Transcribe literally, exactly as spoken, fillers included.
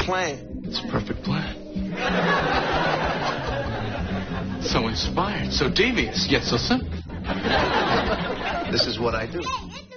plan. It's a perfect plan. So inspired, so devious, yet so simple. This is what I do.